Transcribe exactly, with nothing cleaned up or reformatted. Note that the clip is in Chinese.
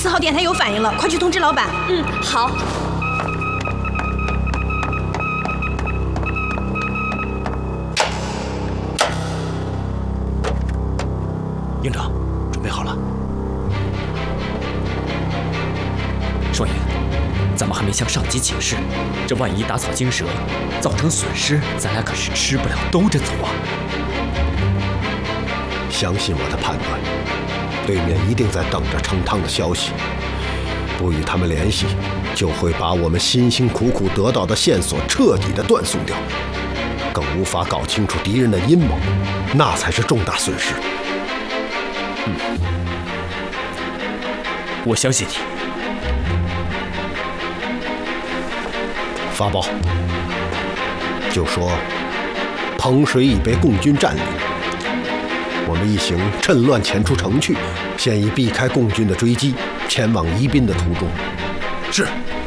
四号电台有反应了，快去通知老板。 嗯，好。 营长，准备好了。双爷，咱们还没向上级请示，这万一打草惊蛇，造成损失，咱俩可是吃不了兜着走啊！ 相信我的判断，对面一定在等着成汤的消息，不与他们联系，就会把我们辛辛苦苦得到的线索彻底的断送掉，更无法搞清楚敌人的阴谋，那才是重大损失。 嗯，我相信你。 发报，就说彭水已被共军占领，我们一行趁乱潜出城去，现已避开共军的追击，前往宜宾的途中。 是，